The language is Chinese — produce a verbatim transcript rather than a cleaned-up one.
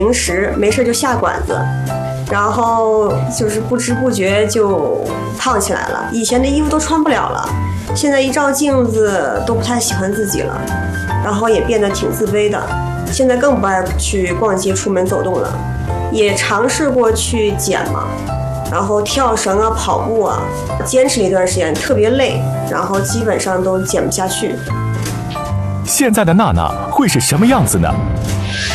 零食，没事就下馆子，然后就是不知不觉就胖起来了。以前的衣服都穿不了了，现在一照镜子都不太喜欢自己了，然后也变得挺自卑的。现在更不爱去逛街、出门走动了，也尝试过去减嘛。然后跳绳啊、跑步啊，坚持了一段时间，特别累，然后基本上都减不下去。 现在的娜娜会是什么样子呢？